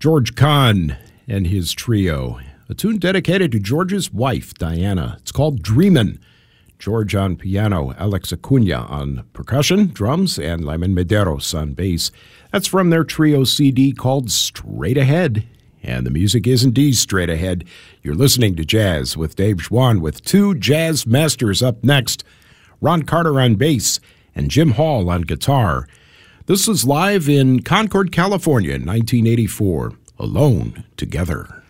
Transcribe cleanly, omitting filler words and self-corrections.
George Kahn and his trio. A tune dedicated to George's wife, Diana. It's called Dreamin'. George on piano, Alex Acuna on percussion, drums, and Lyman Medeiros on bass. That's from their trio CD called Straight Ahead. And the music is indeed straight ahead. You're listening to Jazz with Dave Schwann with two jazz masters up next. Ron Carter on bass and Jim Hall on guitar. This is live in Concord, California in 1984. Alone Together.